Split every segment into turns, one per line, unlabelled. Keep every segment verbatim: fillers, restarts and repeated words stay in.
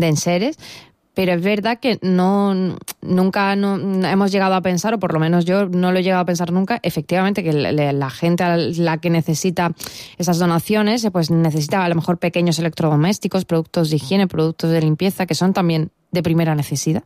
de enseres. Pero es verdad que no nunca no, hemos llegado a pensar, o por lo menos yo no lo he llegado a pensar nunca, efectivamente, que la, la gente a la que necesita esas donaciones, pues necesita a lo mejor pequeños electrodomésticos, productos de higiene, productos de limpieza, que son también de primera necesidad.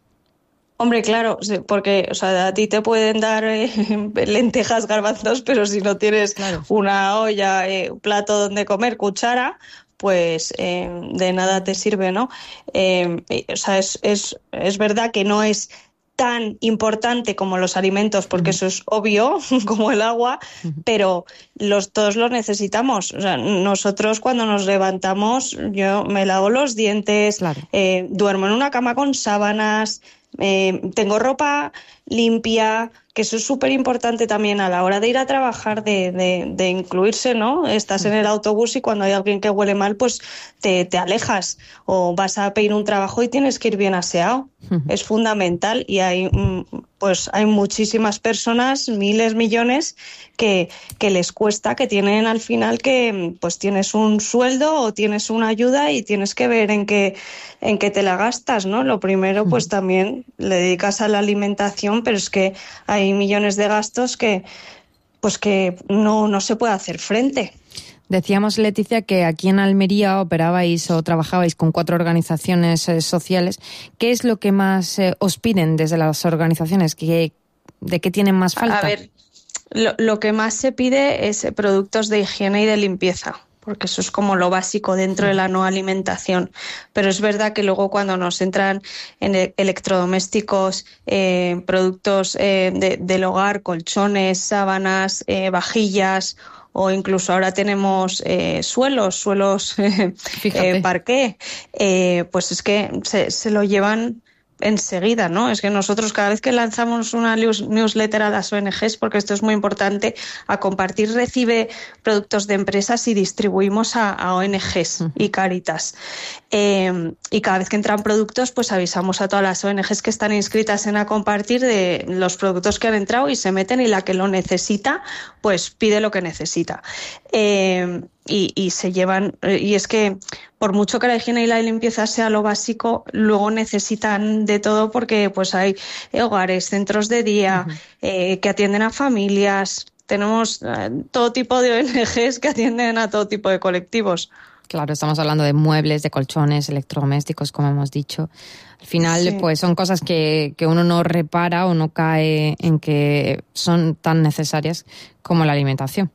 Hombre, claro, porque o sea, a ti te pueden dar eh, lentejas, garbanzos, pero si no tienes claro. una olla, eh, un plato donde comer, cuchara, pues eh, de nada te sirve, ¿no? Eh, o sea, es, es, es verdad que no es tan importante como los alimentos, porque uh-huh. eso es obvio, como el agua, uh-huh. pero los todos lo necesitamos. O sea, nosotros cuando nos levantamos, yo me lavo los dientes, claro. eh, duermo en una cama con sábanas, eh, tengo ropa limpia, que eso es súper importante también a la hora de ir a trabajar, de, de, de incluirse, ¿no? Estás en el autobús y cuando hay alguien que huele mal, pues te, te alejas, o vas a pedir un trabajo y tienes que ir bien aseado. Uh-huh. Es fundamental, y hay pues hay muchísimas personas, miles, millones, que, que les cuesta, que tienen al final que pues tienes un sueldo o tienes una ayuda y tienes que ver en qué, en qué te la gastas, ¿no? Lo primero, uh-huh. pues también le dedicas a la alimentación, pero es que hay millones de gastos que pues que no, no se puede hacer frente.
Decíamos, Leticia, que aquí en Almería operabais o trabajabais con cuatro organizaciones eh, sociales. ¿Qué es lo que más eh, os piden desde las organizaciones? ¿Qué, ¿De qué tienen más falta?
A ver, lo, lo que más se pide es productos de higiene y de limpieza, porque eso es como lo básico dentro de la no alimentación. Pero es verdad que luego cuando nos entran en electrodomésticos, eh, productos eh, de, del hogar, colchones, sábanas, eh, vajillas, o incluso ahora tenemos eh, suelos, suelos eh, eh, parqué, eh, pues es que se, se lo llevan enseguida, ¿no? Es que nosotros cada vez que lanzamos una news, newsletter a las O N Ges, porque esto es muy importante, a compartir recibe productos de empresas y distribuimos a, a O N Ges uh-huh. y Cáritas. Eh, y cada vez que entran productos, pues avisamos a todas las O N Ges que están inscritas en a compartir de los productos que han entrado y se meten, y la que lo necesita, pues pide lo que necesita. Eh, y, y se llevan, y es que por mucho que la higiene y la limpieza sea lo básico, luego necesitan de todo, porque pues hay hogares, centros de día, uh-huh. eh, que atienden a familias, tenemos eh, todo tipo de O N Ges que atienden a todo tipo de colectivos.
Claro, estamos hablando de muebles, de colchones, electrodomésticos, como hemos dicho. Al final, sí. pues son cosas que, que uno no repara o no cae en que son tan necesarias como la alimentación.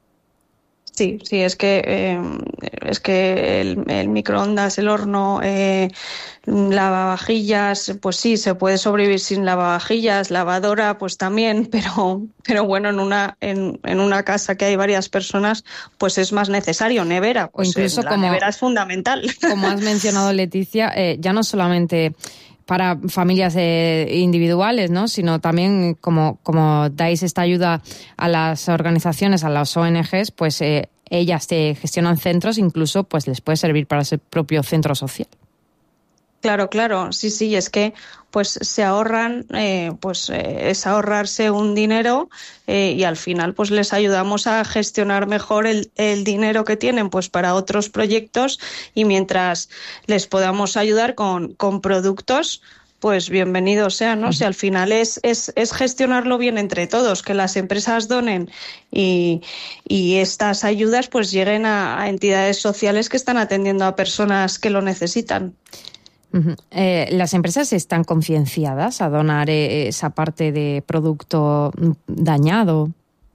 Sí, sí, es que eh, es que el, el microondas, el horno, eh, lavavajillas, pues sí, se puede sobrevivir sin lavavajillas, lavadora, pues también, pero pero bueno, en una en, en una casa que hay varias personas, pues es más necesario. Nevera, pues
o incluso
la
como,
nevera es fundamental.
Como has mencionado, Leticia, eh, ya no solamente para familias eh, individuales, ¿no? Sino también como, como dais esta ayuda a las organizaciones, a las O N Ges, pues eh, ellas te gestionan centros, incluso pues les puede servir para ese propio centro social.
Claro, claro, sí, sí, es que pues se ahorran, eh, pues eh, es ahorrarse un dinero eh, y al final pues les ayudamos a gestionar mejor el, el dinero que tienen pues para otros proyectos, y mientras les podamos ayudar con, con productos, pues bienvenido sea, ¿no? Uh-huh. Si al final es, es, es gestionarlo bien entre todos, que las empresas donen y, y estas ayudas pues lleguen a, a entidades sociales que están atendiendo a personas que lo necesitan.
Uh-huh. Eh, ¿Las empresas están concienciadas a donar eh, esa parte de producto dañado?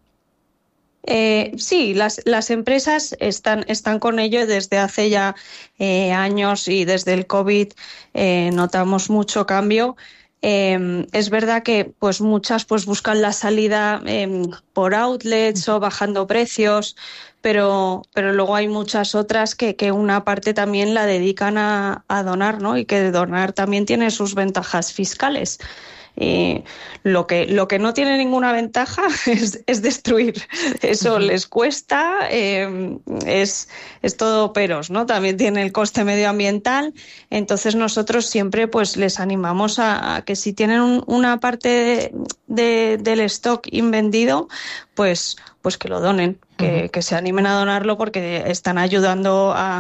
Eh, sí, las, las empresas están, están con ello desde hace ya eh, años, y desde el COVID eh, notamos mucho cambio. Eh, es verdad que pues muchas pues buscan la salida eh, por outlets o bajando precios, pero pero luego hay muchas otras que, que una parte también la dedican a, a donar, ¿no? Y que donar también tiene sus ventajas fiscales. Y lo que lo que no tiene ninguna ventaja es, es destruir. Eso uh-huh. les cuesta, eh, es es todo peros, ¿no? También tiene el coste medioambiental. Entonces nosotros siempre pues les animamos a, a que si tienen un, una parte de, de, del stock invendido, pues pues que lo donen, que, uh-huh. que se animen a donarlo, porque están ayudando a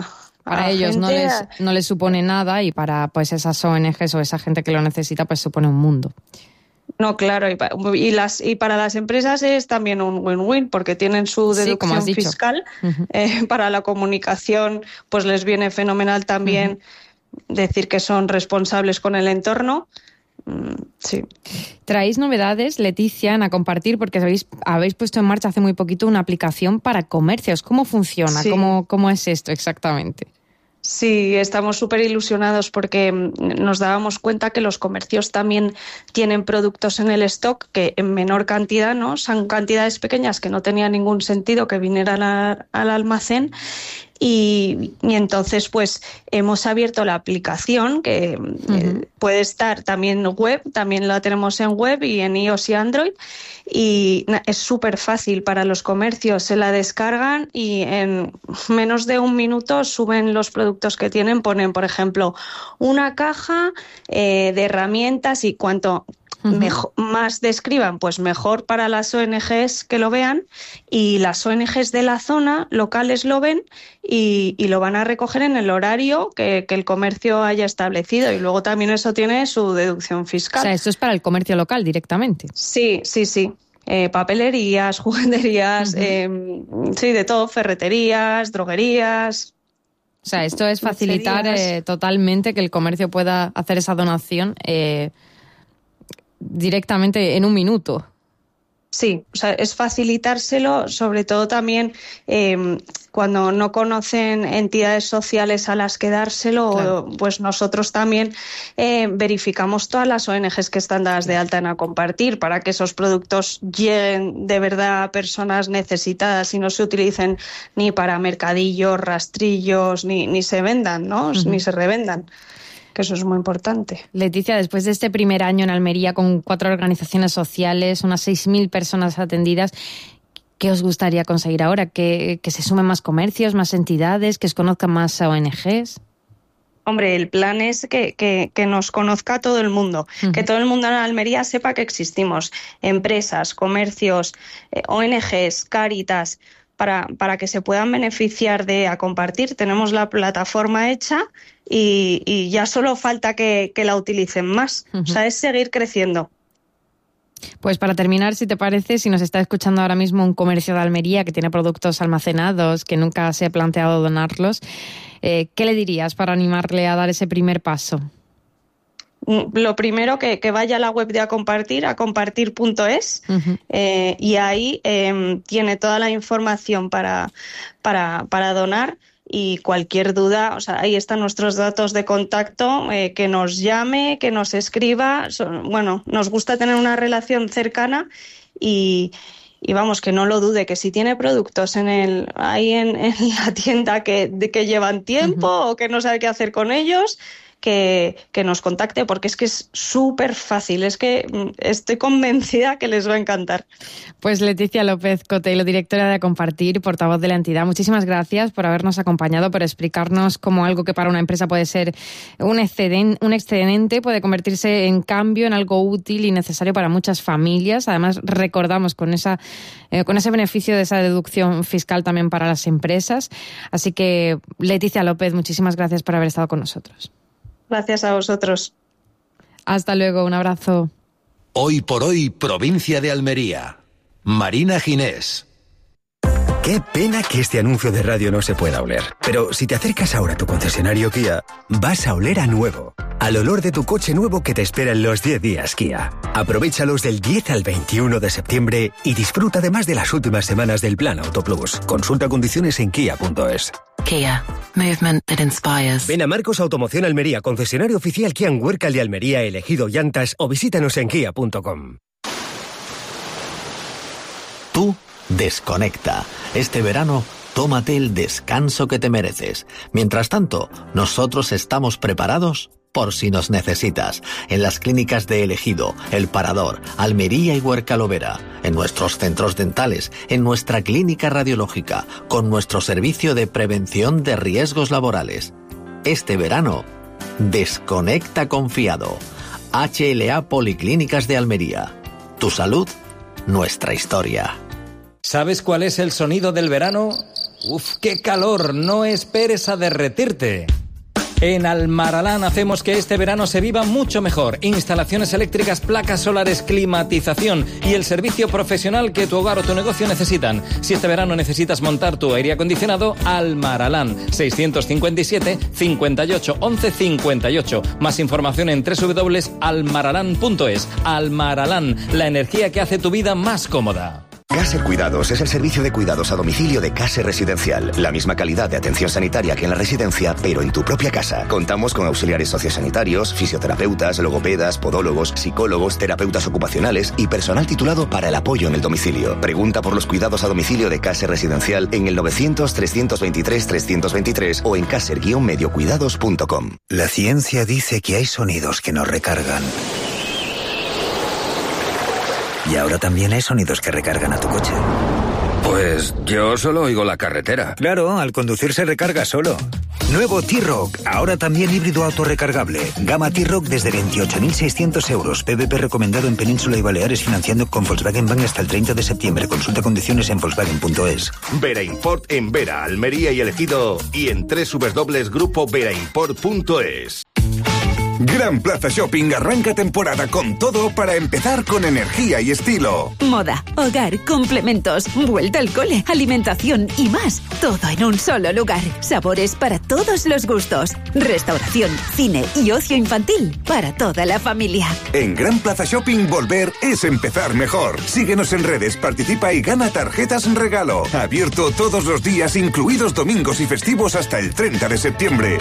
Para ellos no les, no les supone nada, y para pues esas O N Ges o esa gente que lo necesita pues supone un mundo.
No, claro, y, y, las, y para las empresas es también un win-win, porque tienen su deducción sí, fiscal. Uh-huh. eh, para la comunicación pues les viene fenomenal también uh-huh. decir que son responsables con el entorno. Mm, sí.
Traéis novedades, Leticia, en A Compartir, porque habéis, habéis puesto en marcha hace muy poquito una aplicación para comercios. ¿Cómo funciona? Sí. ¿Cómo, cómo es esto exactamente?
Sí, estamos súper ilusionados porque nos dábamos cuenta que los comercios también tienen productos en el stock que en menor cantidad, ¿no? Son cantidades pequeñas que no tenía ningún sentido que vinieran a, al almacén. Y, y entonces pues hemos abierto la aplicación que uh-huh. eh, puede estar también web, también la tenemos en web y en iOS y Android, y es súper fácil para los comercios, se la descargan y en menos de un minuto suben los productos que tienen, ponen por ejemplo una caja eh, de herramientas, y cuanto Mejor, más describan, pues mejor para las O N Ges que lo vean, y las O N Ges de la zona locales lo ven y, y lo van a recoger en el horario que, que el comercio haya establecido, y luego también eso tiene su deducción fiscal.
O sea, esto es para el comercio local directamente.
Sí, sí, sí. Eh, papelerías, jugueterías, uh-huh. eh, sí, de todo, ferreterías, droguerías.
O sea, esto es facilitar eh, totalmente que el comercio pueda hacer esa donación eh, directamente en un minuto.
Sí, o sea, es facilitárselo, sobre todo también eh, cuando no conocen entidades sociales a las que dárselo, claro. Pues nosotros también eh, verificamos todas las O N Ges que están dadas de alta en A Compartir para que esos productos lleguen de verdad a personas necesitadas y no se utilicen ni para mercadillos, rastrillos, ni, ni se vendan, ¿no? Uh-huh. Ni se revendan. Que eso es muy importante.
Leticia, después de este primer año en Almería con cuatro organizaciones sociales, unas seis mil personas atendidas, ¿qué os gustaría conseguir ahora? ¿Que, que se sumen más comercios, más entidades, que os conozcan más O N Ges?
Hombre, el plan es que, que, que nos conozca todo el mundo, uh-huh. que todo el mundo en Almería sepa que existimos, empresas, comercios, eh, O N Ges, Cáritas, para, para que se puedan beneficiar de A Compartir. Tenemos la plataforma hecha y, y ya solo falta que, que la utilicen más. Uh-huh. O sea, es seguir creciendo.
Pues para terminar, si te parece, si nos está escuchando ahora mismo un comercio de Almería que tiene productos almacenados, que nunca se ha planteado donarlos, eh, ¿qué le dirías para animarle a dar ese primer paso?
Lo primero, que, que vaya a la web de A Compartir, a compartir punto es, uh-huh. eh, y ahí eh, tiene toda la información para, para, para donar, y cualquier duda, o sea, ahí están nuestros datos de contacto, eh, que nos llame, que nos escriba. Son, bueno, nos gusta tener una relación cercana y... Y vamos, que no lo dude, que si tiene productos en el ahí en, en la tienda que, de, que llevan tiempo uh-huh. o que no sabe qué hacer con ellos, que, que nos contacte, porque es que es súper fácil, es que estoy convencida que les va a encantar.
Pues Leticia López Cotelo, directora de A Compartir, portavoz de la entidad, muchísimas gracias por habernos acompañado, por explicarnos cómo algo que para una empresa puede ser un excedente, un excedente puede convertirse en cambio en algo útil y necesario para muchas familias. Además, recordamos con esa eh, con ese beneficio de esa deducción fiscal también para las empresas. Así que, Leticia López, muchísimas gracias por haber estado con nosotros.
Gracias a vosotros.
Hasta luego, un abrazo.
Hoy por hoy, provincia de Almería. Marina Ginés.
Qué pena que este anuncio de radio no se pueda oler. Pero si te acercas ahora a tu concesionario Kia, vas a oler a nuevo. Al olor de tu coche nuevo que te espera en los diez días Kia. Aprovéchalos del diez al veintiuno de septiembre y disfruta además de las últimas semanas del Plan Auto Plus. Consulta condiciones en kia punto es.
Kia. Movement that inspires.
Ven a Marcos Automoción Almería, concesionario oficial Kia en Huércal de Almería, elegido llantas, o visítanos en kia punto com.
Tú desconecta. Este verano, tómate el descanso que te mereces. Mientras tanto, nosotros estamos preparados por si nos necesitas. En las clínicas de Elegido, El Parador, Almería y Huercalovera, en nuestros centros dentales, en nuestra clínica radiológica, con nuestro servicio de prevención de riesgos laborales. Este verano, desconecta confiado. H L A Policlínicas de Almería. Tu salud, nuestra historia.
¿Sabes cuál es el sonido del verano? Uf, qué calor, no esperes a derretirte. En Almaralán hacemos que este verano se viva mucho mejor. Instalaciones eléctricas, placas solares, climatización y el servicio profesional que tu hogar o tu negocio necesitan. Si este verano necesitas montar tu aire acondicionado, Almaralán, seiscientos cincuenta y siete, cincuenta y ocho, once, cincuenta y ocho. Más información en doble u doble u doble u punto almaralán punto es. Almaralán, la energía que hace tu vida más cómoda.
Caser Cuidados es el servicio de cuidados a domicilio de Caser Residencial. La misma calidad de atención sanitaria que en la residencia, pero en tu propia casa. Contamos con auxiliares sociosanitarios, fisioterapeutas, logopedas, podólogos, psicólogos, terapeutas ocupacionales y personal titulado para el apoyo en el domicilio. Pregunta por los cuidados a domicilio de Caser Residencial en el novecientos, trescientos veintitrés, trescientos veintitrés o en caser guion medio cuidados punto com.
La ciencia dice que hay sonidos que nos recargan. Y ahora también hay sonidos que recargan a tu coche.
Pues yo solo oigo la carretera.
Claro, al conducir se recarga solo. Nuevo T-Roc, ahora también híbrido autorrecargable. Gama T-Roc desde veintiocho mil seiscientos euros. P V P recomendado en Península y Baleares, financiando con Volkswagen Bank hasta el treinta de septiembre. Consulta condiciones en volkswagen punto es.
Vera Import en Vera, Almería y El Ejido y en doble u doble u doble u punto grupo vera import punto es.
Gran Plaza Shopping arranca temporada con todo para empezar con energía y estilo.
Moda, hogar, complementos, vuelta al cole, alimentación y más. Todo en un solo lugar. Sabores para todos los gustos. Restauración, cine y ocio infantil para toda la familia.
En Gran Plaza Shopping volver es empezar mejor. Síguenos en redes, participa y gana tarjetas en regalo. Abierto todos los días, incluidos domingos y festivos hasta el treinta de septiembre.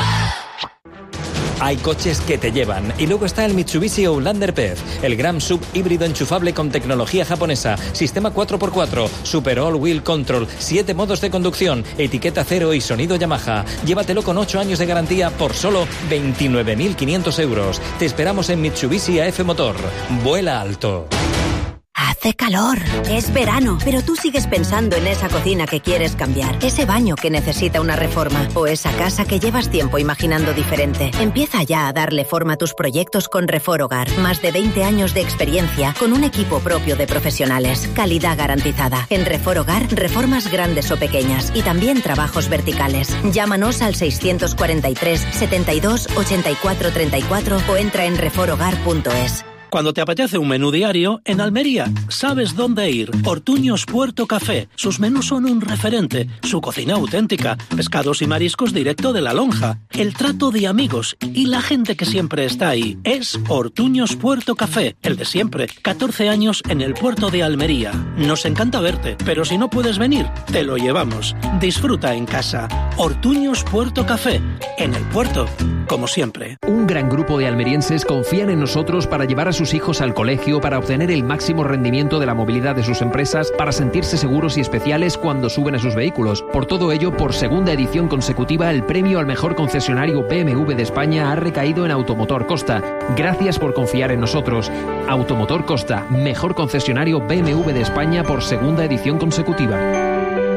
Hay coches que te llevan. Y luego está el Mitsubishi Outlander P E V, el gran sub híbrido enchufable con tecnología japonesa, sistema cuatro por cuatro, Super All Wheel Control, siete modos de conducción, etiqueta cero y sonido Yamaha. Llévatelo con ocho años de garantía por solo veintinueve mil quinientos euros. Te esperamos en Mitsubishi A F Motor. Vuela alto.
Hace calor, es verano, pero tú sigues pensando en esa cocina que quieres cambiar, ese baño que necesita una reforma o esa casa que llevas tiempo imaginando diferente. Empieza ya a darle forma a tus proyectos con Reforhogar. Más de veinte años de experiencia con un equipo propio de profesionales. Calidad garantizada. En Reforhogar, reformas grandes o pequeñas y también trabajos verticales. Llámanos al seiscientos cuarenta y tres, setenta y dos, ochenta y cuatro treinta y cuatro o entra en reforhogar punto es.
Cuando te apetece un menú diario, en Almería sabes dónde ir. Ortuños Puerto Café. Sus menús son un referente. Su cocina auténtica. Pescados y mariscos directo de la lonja. El trato de amigos y la gente que siempre está ahí. Es Ortuños Puerto Café. El de siempre. catorce años en el puerto de Almería. Nos encanta verte, pero si no puedes venir, te lo llevamos. Disfruta en casa. Ortuños Puerto Café. En el puerto, como siempre.
Un gran grupo de almerienses confían en nosotros para llevar a sus hijos al colegio, para obtener el máximo rendimiento de la movilidad de sus empresas, para sentirse seguros y especiales cuando suben a sus vehículos. Por todo ello, por segunda edición consecutiva, el premio al mejor concesionario B M W de España ha recaído en Automotor Costa. Gracias por confiar en nosotros. Automotor Costa, mejor concesionario B M W de España por segunda edición consecutiva.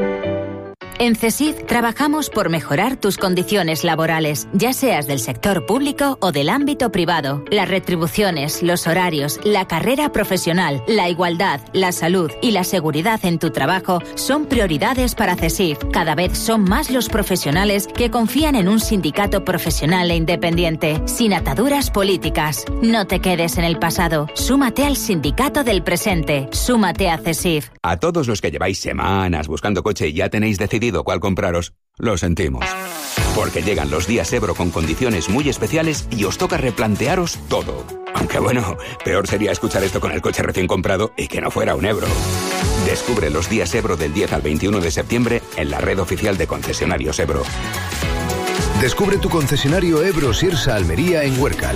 En CESIF trabajamos por mejorar tus condiciones laborales, ya seas del sector público o del ámbito privado. Las retribuciones, los horarios, la carrera profesional, la igualdad, la salud y la seguridad en tu trabajo son prioridades para CESIF. Cada vez son más los profesionales que confían en un sindicato profesional e independiente, sin ataduras políticas. No te quedes en el pasado. Súmate al sindicato del presente. Súmate a CESIF.
A todos los que lleváis semanas buscando coche y ya tenéis decidido cuál compraros, lo sentimos. Porque llegan los días Ebro con condiciones muy especiales y os toca replantearos todo. Aunque bueno, peor sería escuchar esto con el coche recién comprado y que no fuera un Ebro. Descubre los días Ebro del diez al veintiuno de septiembre en la red oficial de concesionarios Ebro.
Descubre tu concesionario Ebro Sirsa Almería en Huércal.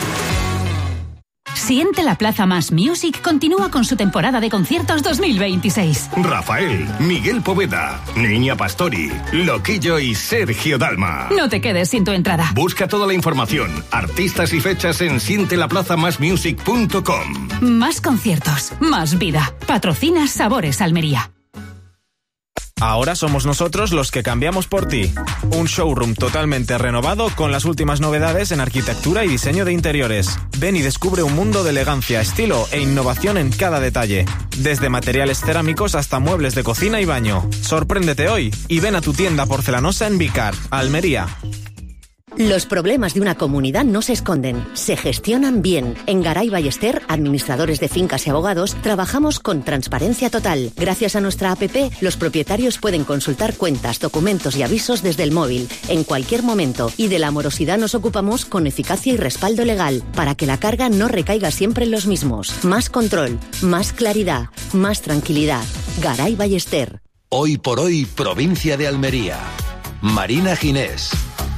Siente la Plaza Más Music continúa con su temporada de conciertos dos mil veintiséis.
Rafael, Miguel Poveda, Niña Pastori, Loquillo y Sergio Dalma.
No te quedes sin tu entrada.
Busca toda la información, artistas y fechas en siente la plaza más music punto com.
Más conciertos, más vida. Patrocina Sabores Almería.
Ahora somos nosotros los que cambiamos por ti. Un showroom totalmente renovado con las últimas novedades en arquitectura y diseño de interiores. Ven y descubre un mundo de elegancia, estilo e innovación en cada detalle. Desde materiales cerámicos hasta muebles de cocina y baño. Sorpréndete hoy y ven a tu tienda porcelanosa en Vicar, Almería.
Los problemas de una comunidad no se esconden, se gestionan bien. En Garay Ballester, administradores de fincas y abogados, trabajamos con transparencia total. Gracias a nuestra app, los propietarios pueden consultar cuentas, documentos y avisos desde el móvil, en cualquier momento. Y de la morosidad nos ocupamos con eficacia y respaldo legal, para que la carga no recaiga siempre en los mismos. Más control, más claridad, más tranquilidad. Garay Ballester.
Hoy por hoy, provincia de Almería. Marina Ginés.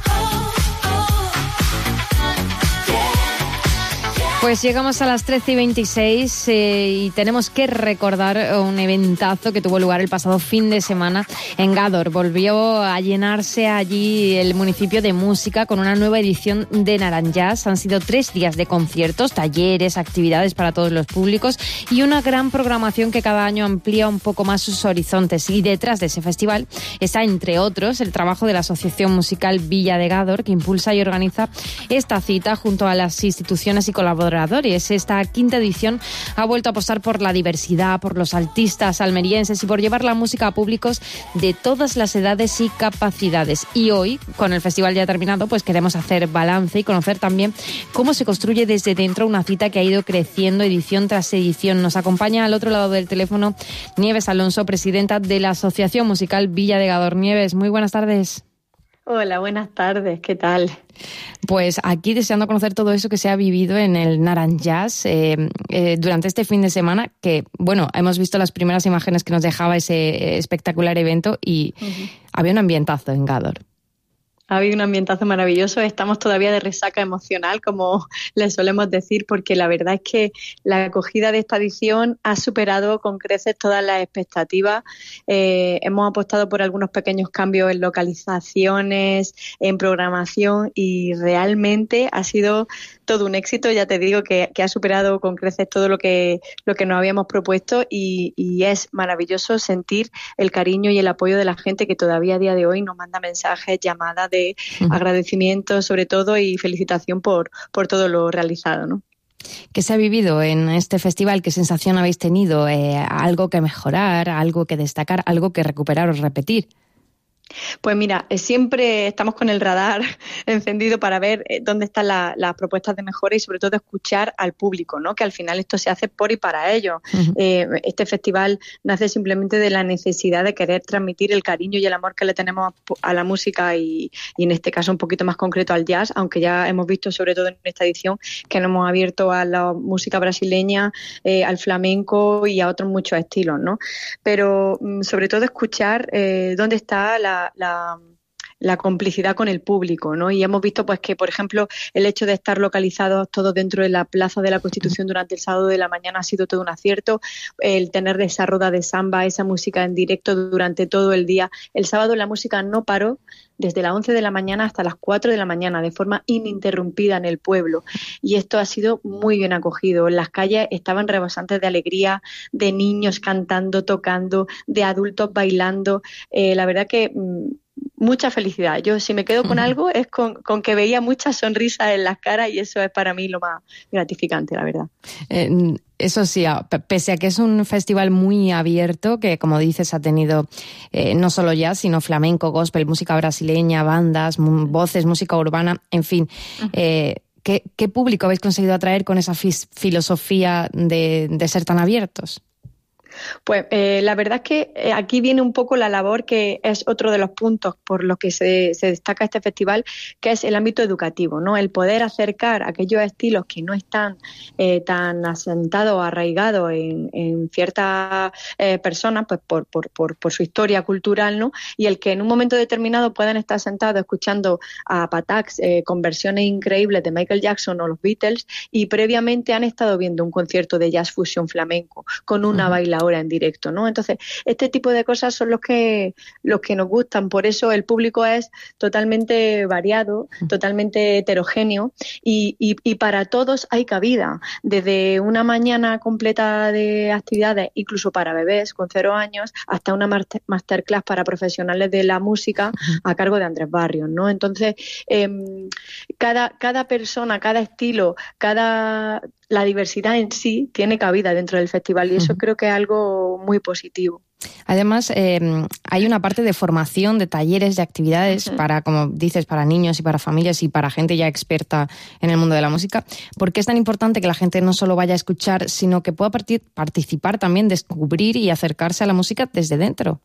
Pues llegamos a las trece y veintiséis eh, y tenemos que recordar un eventazo que tuvo lugar el pasado fin de semana en Gádor. Volvió a llenarse allí el municipio de música con una nueva edición de Naranjás. Han sido tres días de conciertos, talleres, actividades para todos los públicos y una gran programación que cada año amplía un poco más sus horizontes. Y detrás de ese festival está, entre otros, el trabajo de la Asociación Musical Villa de Gádor, que impulsa y organiza esta cita junto a las instituciones y colaboradores. Esta quinta edición ha vuelto a apostar por la diversidad, por los artistas almerienses y por llevar la música a públicos de todas las edades y capacidades. Y hoy, con el festival ya terminado, pues queremos hacer balance y conocer también cómo se construye desde dentro una cita que ha ido creciendo edición tras edición. Nos acompaña al otro lado del teléfono Nieves Alonso, presidenta de la Asociación Musical Villa de Gádor. Nieves, muy buenas tardes.
Hola, buenas tardes, ¿qué tal?
Pues aquí deseando conocer todo eso que se ha vivido en el Naranjás eh, eh, durante este fin de semana, que, bueno, hemos visto las primeras imágenes que nos dejaba ese espectacular evento y uh-huh. había un ambientazo en Gádor.
Ha habido un ambientazo maravilloso, estamos todavía de resaca emocional, como les solemos decir, porque la verdad es que la acogida de esta edición ha superado con creces todas las expectativas. Eh, hemos apostado por algunos pequeños cambios en localizaciones, en programación y realmente ha sido todo un éxito. Ya te digo que, que ha superado con creces todo lo que, lo que nos habíamos propuesto y, y es maravilloso sentir el cariño y el apoyo de la gente que todavía a día de hoy nos manda mensajes, llamadas de agradecimiento sobre todo y felicitación por, por todo lo realizado, ¿no?
¿Qué se ha vivido en este festival? ¿Qué sensación habéis tenido? Eh, ¿Algo que mejorar, algo que destacar, algo que recuperar o repetir?
Pues mira, siempre estamos con el radar encendido para ver dónde están la, las propuestas de mejora y sobre todo escuchar al público, ¿no? Que al final esto se hace por y para ellos. Uh-huh. Eh, este festival nace simplemente de la necesidad de querer transmitir el cariño y el amor que le tenemos a la música y, y en este caso un poquito más concreto al jazz, aunque ya hemos visto sobre todo en esta edición que nos hemos abierto a la música brasileña, eh, al flamenco y a otros muchos estilos, ¿no? Pero sobre todo escuchar eh, dónde está la La, la complicidad con el público, ¿no? Y hemos visto pues que, por ejemplo, el hecho de estar localizados todos dentro de la Plaza de la Constitución durante el sábado de la mañana ha sido todo un acierto. El tener esa roda de samba, esa música en directo durante todo el día. El sábado la música no paró desde las once de la mañana hasta las cuatro de la mañana, de forma ininterrumpida en el pueblo. Y esto ha sido muy bien acogido. Las calles estaban rebosantes de alegría, de niños cantando, tocando, de adultos bailando. Eh, la verdad que mmm, mucha felicidad. Yo si me quedo con uh-huh. algo es con, con que veía muchas sonrisas en las caras y eso es para mí lo más gratificante, la verdad.
Eh, eso sí, pese a que es un festival muy abierto, que como dices ha tenido eh, no solo jazz, sino flamenco, gospel, música brasileña, bandas, m- voces, música urbana, en fin. Uh-huh. Eh, ¿qué, ¿Qué público habéis conseguido atraer con esa fis- filosofía de, de ser tan abiertos?
Pues eh, la verdad es que eh, aquí viene un poco la labor que es otro de los puntos por los que se, se destaca este festival, que es el ámbito educativo, ¿no? El poder acercar aquellos estilos que no están eh, tan asentados o arraigados en, en ciertas eh, personas, pues por, por, por, por su historia cultural, ¿no? Y el que en un momento determinado puedan estar sentados escuchando a Patax eh, con versiones increíbles de Michael Jackson o los Beatles y previamente han estado viendo un concierto de jazz fusión flamenco con una bailadora hora en directo, ¿no? Entonces, este tipo de cosas son los que, los que nos gustan. Por eso el público es totalmente variado, totalmente heterogéneo y, y, y para todos hay cabida. Desde una mañana completa de actividades, incluso para bebés con cero años, hasta una masterclass para profesionales de la música a cargo de Andrés Barrios, ¿no? Entonces, eh, cada, cada persona, cada estilo, cada la diversidad en sí tiene cabida dentro del festival y eso uh-huh. creo que es algo muy positivo.
Además, eh, hay una parte de formación, de talleres, de actividades uh-huh. para, como dices, para niños y para familias y para gente ya experta en el mundo de la música. ¿Por qué es tan importante que la gente no solo vaya a escuchar, sino que pueda part- participar también, descubrir y acercarse a la música desde dentro?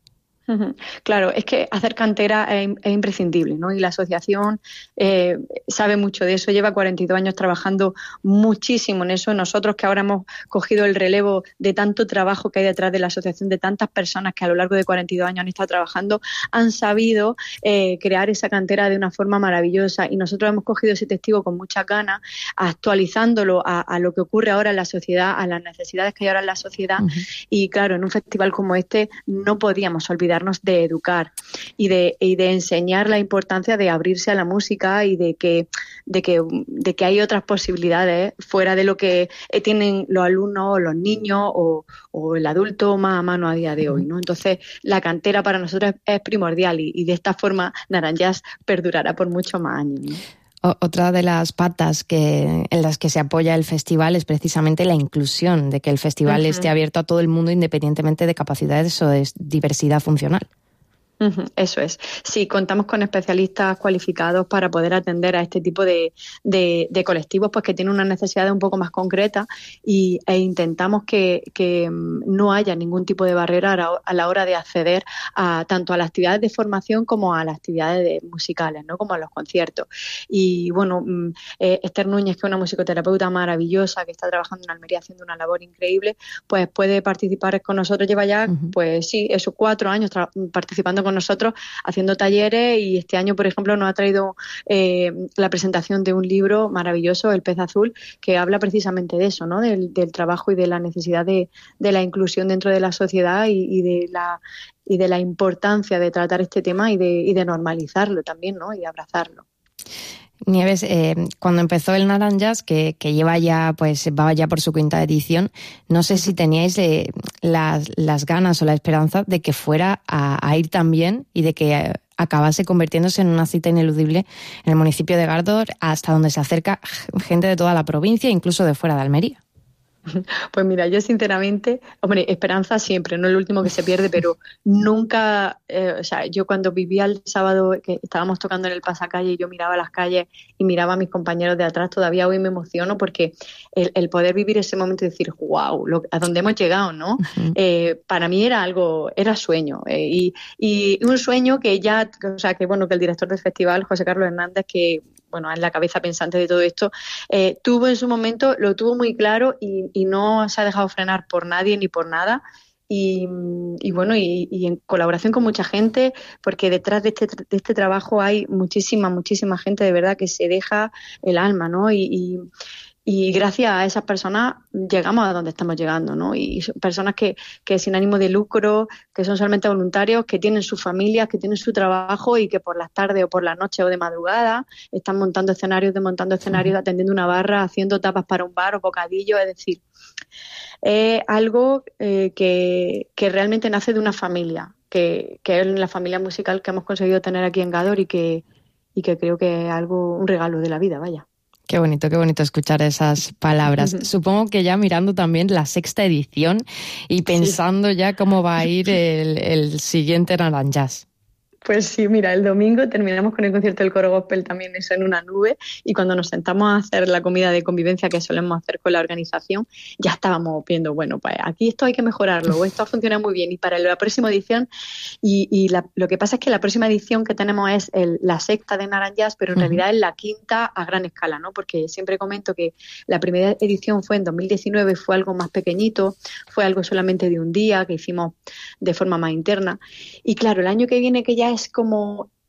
Claro, es que hacer cantera es, es imprescindible, ¿no? Y la asociación eh, sabe mucho de eso, lleva cuarenta y dos años trabajando muchísimo en eso. Nosotros que ahora hemos cogido el relevo de tanto trabajo que hay detrás de la asociación, de tantas personas que a lo largo de cuarenta y dos años han estado trabajando, han sabido eh, crear esa cantera de una forma maravillosa y nosotros hemos cogido ese testigo con muchas ganas, actualizándolo a, a lo que ocurre ahora en la sociedad, a las necesidades que hay ahora en la sociedad uh-huh. y claro, en un festival como este no podíamos olvidar de educar y de, y de enseñar la importancia de abrirse a la música y de que, de que, de que hay otras posibilidades fuera de lo que tienen los alumnos o los niños o, o el adulto más a mano a día de hoy, ¿no? Entonces, la cantera para nosotros es, es primordial y, y de esta forma Naranjás perdurará por muchos más años, ¿no?
Otra de las patas que, en las que se apoya el festival es precisamente la inclusión, de que el festival uh-huh. esté abierto a todo el mundo independientemente de capacidades o de diversidad funcional.
Uh-huh, eso es. Sí, contamos con especialistas cualificados para poder atender a este tipo de, de, de colectivos pues que tienen unas necesidades un poco más concretas y, e intentamos que, que no haya ningún tipo de barrera a la hora de acceder a tanto a las actividades de formación como a las actividades de, musicales, ¿no? Como a los conciertos. Y bueno, eh, Esther Núñez, que es una musicoterapeuta maravillosa que está trabajando en Almería haciendo una labor increíble, pues puede participar con nosotros. Lleva ya, uh-huh. pues sí, esos cuatro años tra- participando con con nosotros haciendo talleres y este año, por ejemplo, nos ha traído eh, la presentación de un libro maravilloso, El pez azul, que habla precisamente de eso, ¿no? Del, del trabajo y de la necesidad de, de la inclusión dentro de la sociedad y, y de la y de la importancia de tratar este tema y de, y de normalizarlo también, ¿no? Y abrazarlo.
Nieves, eh, cuando empezó el Naranjás, que, que lleva ya, pues va ya por su quinta edición, no sé si teníais eh, las, las ganas o la esperanza de que fuera a, a ir tan bien y de que eh, acabase convirtiéndose en una cita ineludible en el municipio de Gardor, hasta donde se acerca gente de toda la provincia, incluso de fuera de Almería.
Pues mira, yo sinceramente, hombre, esperanza siempre, no es lo último que se pierde, pero nunca, eh, o sea, yo cuando vivía el sábado que estábamos tocando en el pasacalle y yo miraba las calles y miraba a mis compañeros de atrás, todavía hoy me emociono porque el, el poder vivir ese momento y decir, wow, lo, a dónde hemos llegado, ¿no? Uh-huh. Eh, para mí era algo, era sueño eh, y, y un sueño que ya, o sea, que bueno, que el director del festival, José Carlos Hernández, que bueno, es la cabeza pensante de todo esto, eh, tuvo en su momento, lo tuvo muy claro y, y no se ha dejado frenar por nadie ni por nada. Y, y bueno, y, y en colaboración con mucha gente, porque detrás de este, de este trabajo hay muchísima, muchísima gente de verdad que se deja el alma, ¿no? Y, y, y gracias a esas personas llegamos a donde estamos llegando, ¿no? Y son personas que, que sin ánimo de lucro, que son solamente voluntarios, que tienen sus familias, que tienen su trabajo y que por las tardes o por la noche o de madrugada están montando escenarios, desmontando escenarios, atendiendo una barra, haciendo tapas para un bar o bocadillos, es decir, es algo eh, que, que realmente nace de una familia, que, que es la familia musical que hemos conseguido tener aquí en Gádor y que, y que creo que es algo, un regalo de la vida, vaya.
Qué bonito, qué bonito escuchar esas palabras. Supongo que ya mirando también la sexta edición y pensando sí. ya cómo va a ir el, el siguiente Naranjás.
Pues sí, mira, el domingo terminamos con el concierto del coro gospel también eso en una nube y cuando nos sentamos a hacer la comida de convivencia que solemos hacer con la organización, ya estábamos viendo, bueno, pues aquí esto hay que mejorarlo o esto ha funcionado muy bien y para la próxima edición y, y la, lo que pasa es que la próxima edición que tenemos es el, la sexta de Naranjás, pero en uh-huh. realidad es la quinta a gran escala, ¿no? Porque siempre comento que la primera edición fue en dos mil diecinueve, fue algo más pequeñito, fue algo solamente de un día que hicimos de forma más interna y claro, el año que viene que ya es como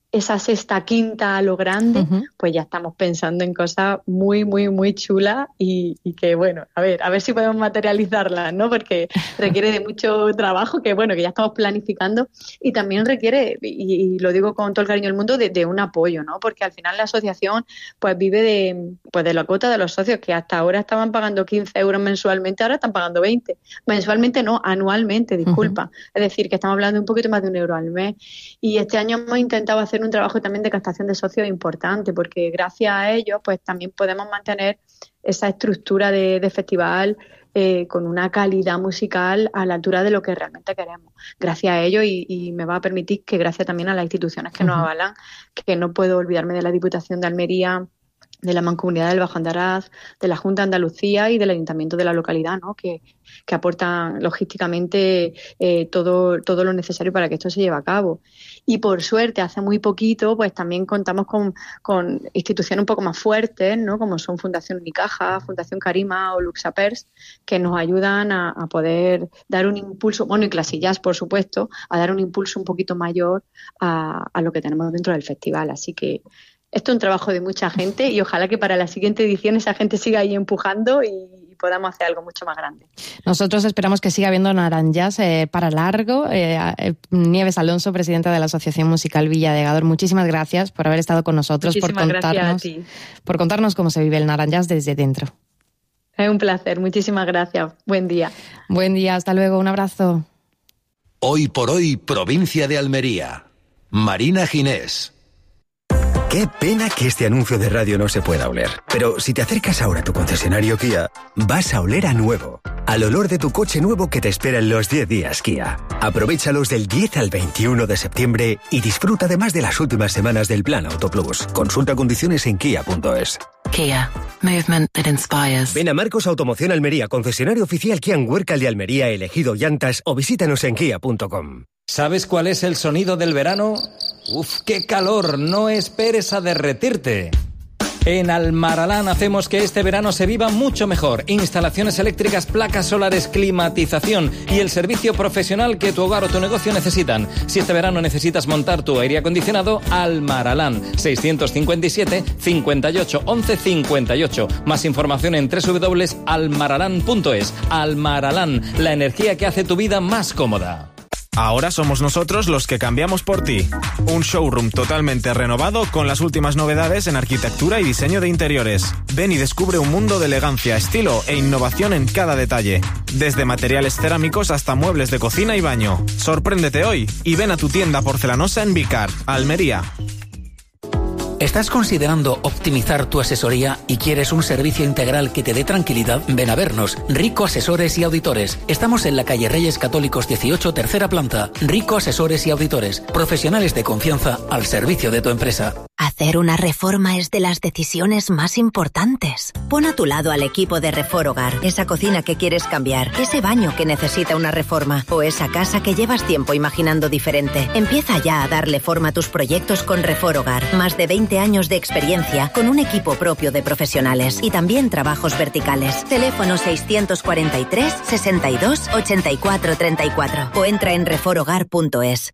esa sexta, quinta a lo grande, uh-huh. pues ya estamos pensando en cosas muy, muy, muy chulas y, y que, bueno, a ver, a ver si podemos materializarlas, ¿no? Porque requiere de mucho trabajo que, bueno, que ya estamos planificando y también requiere, y, y lo digo con todo el cariño del mundo, de, de un apoyo, ¿no? Porque al final la asociación pues vive de, pues, de la cuota de los socios que hasta ahora estaban pagando quince euros mensualmente, ahora están pagando veinte. Mensualmente no, anualmente, disculpa. Uh-huh. Es decir, que estamos hablando de un poquito más de un euro al mes. Y este año hemos intentado hacer un trabajo también de captación de socios importante, porque gracias a ellos pues también podemos mantener esa estructura de, de festival eh, con una calidad musical a la altura de lo que realmente queremos. Gracias a ellos y, y me va a permitir que gracias también a las instituciones que uh-huh. nos avalan, que no puedo olvidarme de la Diputación de Almería, de la Mancomunidad del Bajo Andaraz, de la Junta de Andalucía y del Ayuntamiento de la localidad, ¿no? que, que aportan logísticamente eh, todo, todo lo necesario para que esto se lleve a cabo. Y por suerte, hace muy poquito, pues también contamos con, con instituciones un poco más fuertes, ¿no? Como son Fundación Unicaja, Fundación Carima o Luxapers, que nos ayudan a, a poder dar un impulso, bueno, y Clasillas, por supuesto, a dar un impulso un poquito mayor a, a lo que tenemos dentro del festival. Así que esto es un trabajo de mucha gente y ojalá que para la siguiente edición esa gente siga ahí empujando y podamos hacer algo mucho más grande.
Nosotros esperamos que siga habiendo Naranjas eh, para largo. Eh, eh, Nieves Alonso, presidenta de la Asociación Musical Villa de Gador, muchísimas gracias por haber estado con nosotros, por contarnos, por contarnos cómo se vive el Naranjas desde dentro.
Es un placer, muchísimas gracias. Buen día.
Buen día, hasta luego, un abrazo.
Hoy por hoy, provincia de Almería. Marina Ginés.
Qué pena que este anuncio de radio no se pueda oler. Pero si te acercas ahora a tu concesionario Kia, vas a oler a nuevo. Al olor de tu coche nuevo que te espera en los diez días Kia. Aprovéchalos del diez al veintiuno de septiembre y disfruta además de las últimas semanas del Plan Auto Plus. Consulta condiciones en kia punto es.
Kia. Movement that inspires.
Ven a Marcos Automoción Almería, concesionario oficial Kia en Huércal de Almería, elegido llantas, o visítanos en kia punto com.
¿Sabes cuál es el sonido del verano? ¡Uf, qué calor! No esperes a derretirte. En Almaralán hacemos que este verano se viva mucho mejor. Instalaciones eléctricas, placas solares, climatización y el servicio profesional que tu hogar o tu negocio necesitan. Si este verano necesitas montar tu aire acondicionado, Almaralán. seiscientos cincuenta y siete, cincuenta y ocho, once, cincuenta y ocho. Más información en doble u doble u doble u punto almaralán punto es. Almaralán, la energía que hace tu vida más cómoda.
Ahora somos nosotros los que cambiamos por ti. Un showroom totalmente renovado con las últimas novedades en arquitectura y diseño de interiores. Ven y descubre un mundo de elegancia, estilo e innovación en cada detalle. Desde materiales cerámicos hasta muebles de cocina y baño. Sorpréndete hoy y ven a tu tienda porcelanosa en Vicar, Almería.
¿Estás considerando optimizar tu asesoría y quieres un servicio integral que te dé tranquilidad? Ven a vernos. Rico Asesores y Auditores. Estamos en la calle Reyes Católicos dieciocho, tercera planta. Rico Asesores y Auditores. Profesionales de confianza al servicio de tu empresa.
Hacer una reforma es de las decisiones más importantes. Pon a tu lado al equipo de Reforhogar. Esa cocina que quieres cambiar, ese baño que necesita una reforma o esa casa que llevas tiempo imaginando diferente. Empieza ya a darle forma a tus proyectos con Reforhogar. Más de veinte años de experiencia con un equipo propio de profesionales y también trabajos verticales. Teléfono seiscientos cuarenta y tres, sesenta y dos, ochenta y cuatro, treinta y cuatro o entra en reforhogar punto es.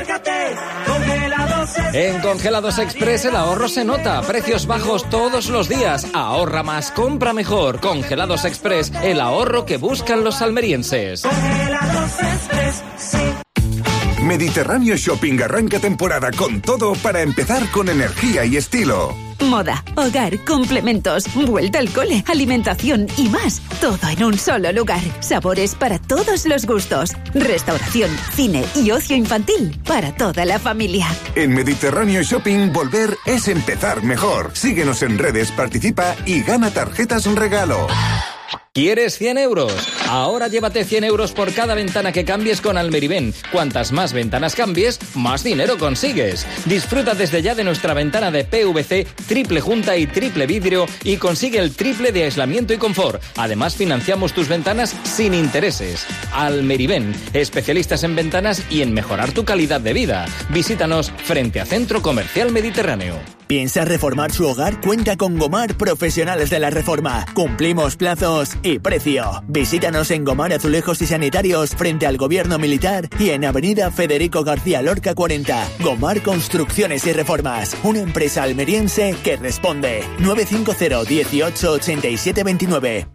En Congelados Express el ahorro se nota. Precios bajos todos los días. Ahorra más, compra mejor. Congelados Express, el ahorro que buscan los almerienses.
Congelados Express, sí. Mediterráneo Shopping arranca temporada con todo para empezar con energía y estilo.
Moda, hogar, complementos, vuelta al cole, alimentación y más. Todo en un solo lugar. Sabores para todos los gustos. Restauración, cine y ocio infantil para toda la familia.
En Mediterráneo Shopping, volver es empezar mejor. Síguenos en redes, participa y gana tarjetas regalo.
¿Quieres cien euros? Ahora llévate cien euros por cada ventana que cambies con Almeriven. Cuantas más ventanas cambies, más dinero consigues. Disfruta desde ya de nuestra ventana de P V C, triple junta y triple vidrio y consigue el triple de aislamiento y confort. Además, financiamos tus ventanas sin intereses. Almeriven, especialistas en ventanas y en mejorar tu calidad de vida. Visítanos frente a Centro Comercial Mediterráneo.
¿Piensa reformar su hogar? Cuenta con Gomar Profesionales de la Reforma. Cumplimos plazos y precio. Visítanos en Gomar Azulejos y Sanitarios frente al Gobierno Militar y en Avenida Federico García Lorca cuarenta. Gomar Construcciones y Reformas. Una empresa almeriense que responde. nueve cinco cero, dieciocho, ochenta y siete veintinueve.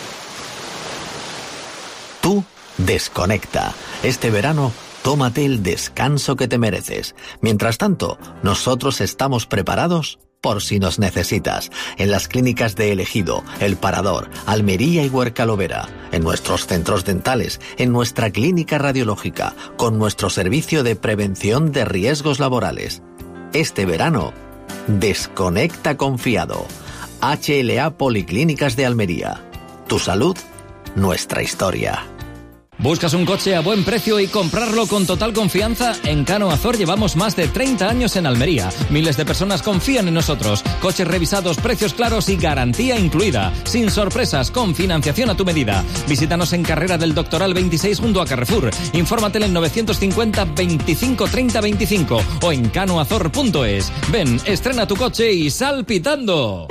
Tú desconecta. Este verano tómate el descanso que te mereces. Mientras tanto, nosotros estamos preparados por si nos necesitas. En las clínicas de El Ejido, El Parador, Almería y Huercalovera, en nuestros centros dentales, en nuestra clínica radiológica, con nuestro servicio de prevención de riesgos laborales. Este verano, desconecta confiado. H L A Policlínicas de Almería. Tu salud, nuestra historia.
¿Buscas un coche a buen precio y comprarlo con total confianza? En Cano Azor llevamos más de treinta años en Almería. Miles de personas confían en nosotros. Coches revisados, precios claros y garantía incluida. Sin sorpresas, con financiación a tu medida. Visítanos en Carrera del Doctoral veintiséis junto a Carrefour. Infórmate en novecientos cincuenta, veinticinco, treinta, veinticinco o en canoazor punto es. Ven, estrena tu coche y sal pitando.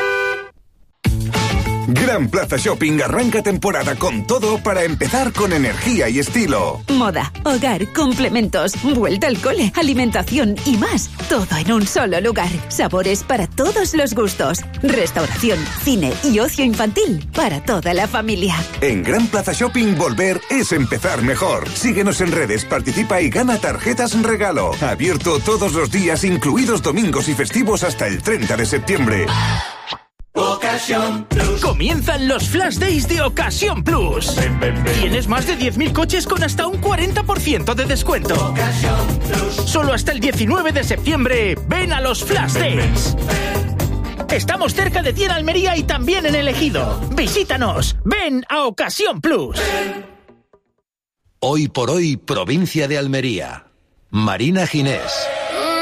Gran Plaza Shopping arranca temporada con todo para empezar con energía y estilo.
Moda, hogar, complementos, vuelta al cole, alimentación y más. Todo en un solo lugar. Sabores para todos los gustos. Restauración, cine y ocio infantil para toda la familia.
En Gran Plaza Shopping volver es empezar mejor. Síguenos en redes, participa y gana tarjetas regalo. Abierto todos los días, incluidos domingos y festivos hasta el treinta de septiembre.
Ocasión Plus. Comienzan los Flash Days de Ocasión Plus. Ven, ven, ven. Tienes más de diez mil coches con hasta un cuarenta por ciento de descuento. Ocasión Plus. Solo hasta el diecinueve de septiembre. Ven a los Flash ven, Days. Ven, ven. Estamos cerca de ti en Almería y también en El Ejido. Visítanos. Ven a Ocasión Plus. Ven.
Hoy por hoy, provincia de Almería. Marina Ginés.